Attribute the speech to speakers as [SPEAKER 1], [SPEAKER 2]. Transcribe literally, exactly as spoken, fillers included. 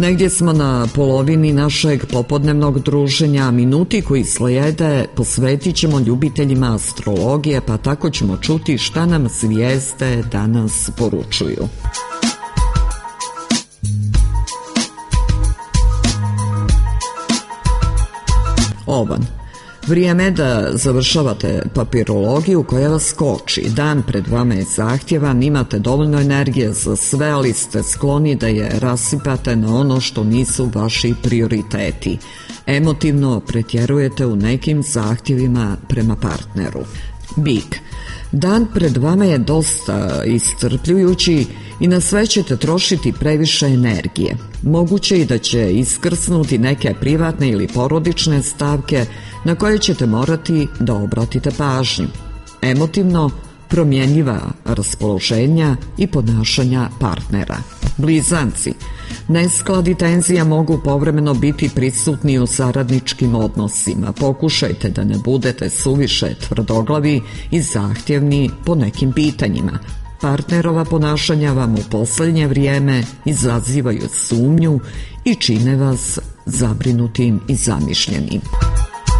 [SPEAKER 1] Negdje smo na polovini našeg popodnevnog druženja, minuti koji slijede posvetit ćemo ljubiteljima astrologije, pa tako ćemo čuti šta nam zvijezde danas poručuju. Ovan. Vrijeme je da završavate papirologiju koja vas koči. Dan pred vama je zahtjevan, imate dovoljno energije za sve, ali ste skloni da je rasipate na ono što nisu vaši prioriteti. Emotivno pretjerujete u nekim zahtjevima prema partneru. Bik. Dan pred vama je dosta iscrpljujući i na sve ćete trošiti previše energije. Moguće i da će iskrsnuti neke privatne ili porodične stavke na koje ćete morati da obratite pažnju. Emotivno promjenjiva raspoloženja i ponašanja partnera. Blizanci. Nesklad i tenzija mogu povremeno biti prisutni u saradničkim odnosima. Pokušajte da ne budete suviše tvrdoglavi i zahtjevni po nekim pitanjima. Partnerova ponašanja vam u posljednje vrijeme izazivaju sumnju i čine vas zabrinutim i zamišljenim.